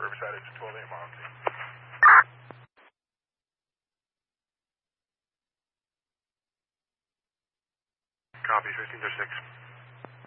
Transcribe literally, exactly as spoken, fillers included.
Riverside, it's twelve eight mile. Copy, fifteen to six.